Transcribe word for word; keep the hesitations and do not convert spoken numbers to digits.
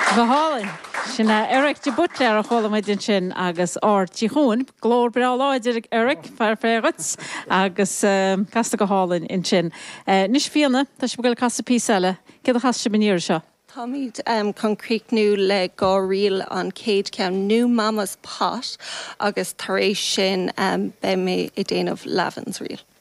Bhálainn sinna Eric de Butler a cholamid sin agus áirtí hún, glór bra láidir Eric fear fégat agus um, casta go hálainn in sin. Uh, Nis fianna, tá si bagail casta písele, cé a chasta biníir seo? Táid um, concrete nú le gá riil an céad ceann new Mama's Pot agus tar éis sin um, be mé i déanamh Lavins riil.